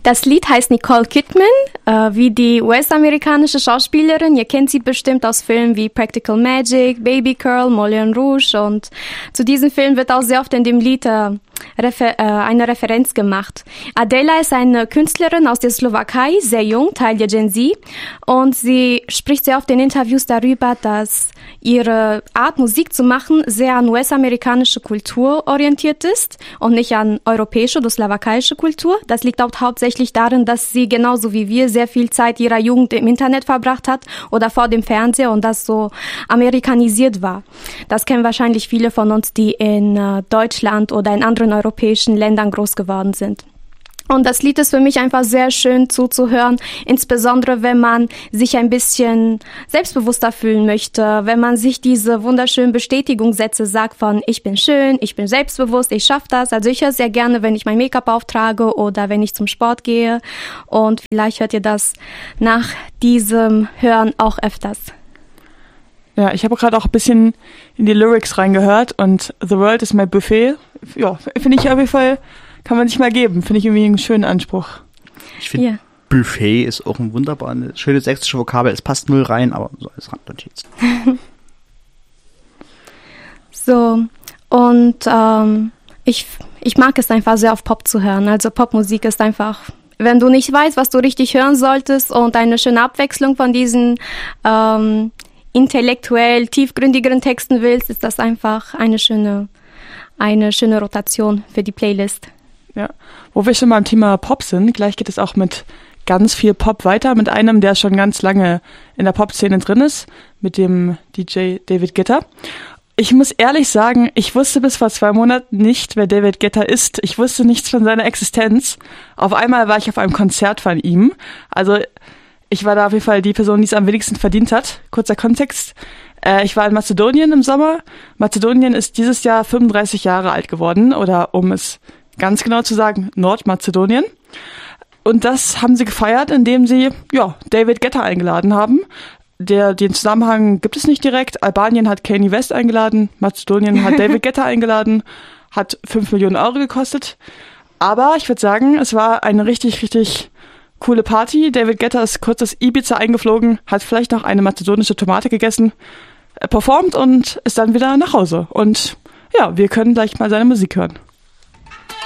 Das Lied heißt Nicole Kidman, wie die US-amerikanische Schauspielerin. Ihr kennt sie bestimmt aus Filmen wie Practical Magic, Baby Girl, Moulin Rouge, und zu diesem Film wird auch sehr oft in dem Lied eine Referenz gemacht. Adela ist eine Künstlerin aus der Slowakei, sehr jung, Teil der Gen Z, und sie spricht sehr oft in Interviews darüber, dass ihre Art, Musik zu machen, sehr an US-amerikanische Kultur orientiert ist und nicht an europäische oder slowakische Kultur. Das liegt auch hauptsächlich darin, dass sie genauso wie wir sehr viel Zeit ihrer Jugend im Internet verbracht hat oder vor dem Fernseher und das so amerikanisiert war. Das kennen wahrscheinlich viele von uns, die in Deutschland oder in anderen europäischen Ländern groß geworden sind. Und das Lied ist für mich einfach sehr schön zuzuhören, insbesondere wenn man sich ein bisschen selbstbewusster fühlen möchte, wenn man sich diese wunderschönen Bestätigungssätze sagt von ich bin schön, ich bin selbstbewusst, ich schaffe das. Also ich höre sehr gerne, wenn ich mein Make-up auftrage oder wenn ich zum Sport gehe, und vielleicht hört ihr das nach diesem Hören auch öfters. Ja, ich habe gerade auch ein bisschen in die Lyrics reingehört und The World is my buffet. Ja, finde ich auf jeden Fall, kann man sich mal geben. Finde ich irgendwie einen schönen Anspruch. Ich finde, Buffet ist auch ein eine schöne sächsische Vokabel. Es passt null rein, aber so als Randnotiz. So, und ich mag es einfach sehr, auf Pop zu hören. Also Popmusik ist einfach, wenn du nicht weißt, was du richtig hören solltest und eine schöne Abwechslung von diesen intellektuell tiefgründigeren Texten willst, ist das einfach eine schöne Rotation für die Playlist. Ja, wo wir schon mal im Thema Pop sind, gleich geht es auch mit ganz viel Pop weiter, mit einem, der schon ganz lange in der Pop-Szene drin ist, mit dem DJ David Guetta. Ich muss ehrlich sagen, ich wusste bis vor 2 Monaten nicht, wer David Guetta ist. Ich wusste nichts von seiner Existenz. Auf einmal war ich auf einem Konzert von ihm. Also ich war da auf jeden Fall die Person, die es am wenigsten verdient hat. Kurzer Kontext. Ich war in Mazedonien im Sommer. Mazedonien ist dieses Jahr 35 Jahre alt geworden, oder um es ganz genau zu sagen, Nordmazedonien. Und das haben sie gefeiert, indem sie David Guetta eingeladen haben. Den Zusammenhang gibt es nicht direkt. Albanien hat Kanye West eingeladen, Mazedonien hat David Guetta eingeladen, hat 5 Millionen Euro gekostet. Aber ich würde sagen, es war eine richtig, richtig coole Party. David Guetta ist kurz aus Ibiza eingeflogen, hat vielleicht noch eine mazedonische Tomate gegessen, performt und ist dann wieder nach Hause. Und ja, wir können gleich mal seine Musik hören.